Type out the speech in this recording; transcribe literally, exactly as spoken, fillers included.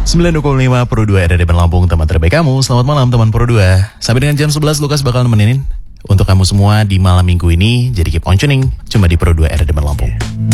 sembilan dua lima Pro dua R R D Lampung, teman terbaik kamu. Selamat malam teman Pro dua. Sampai dengan jam sebelas Lukas bakal nemenin untuk kamu semua di malam minggu ini. Jadi keep on tuning cuma di Pro dua R R D Lampung.